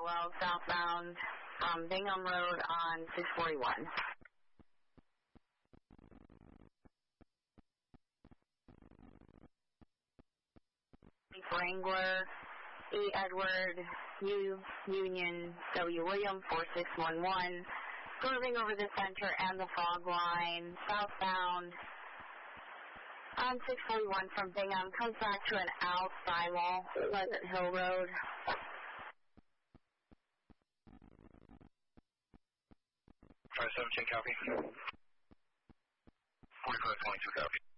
Hello, southbound from Bingham Road on 641. Wrangler, E. Edward, U. Union, W. William, 4611. Moving over the center and the fog line, southbound on 641 from Bingham, comes back to an out Simul, Pleasant Hill Road. 517, copy. 4522, copy.